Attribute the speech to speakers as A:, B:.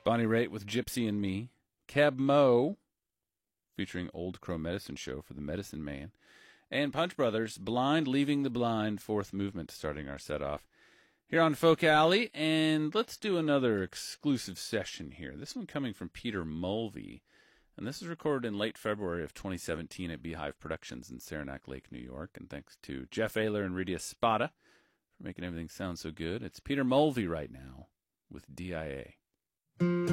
A: Bonnie Raitt with Gypsy and Me. Keb Mo, featuring Old Crow Medicine Show for the Medicine Man. And Punch Brothers, Blind Leaving the Blind, fourth movement, starting our set off here on Folk Alley. And let's do another exclusive session here. This one coming from Peter Mulvey. And this is recorded in late February of 2017 at Beehive Productions in Saranac Lake, New York. And thanks to Jeff Ayler and Rydia Spada for making everything sound so good. It's Peter Mulvey right now with DIA.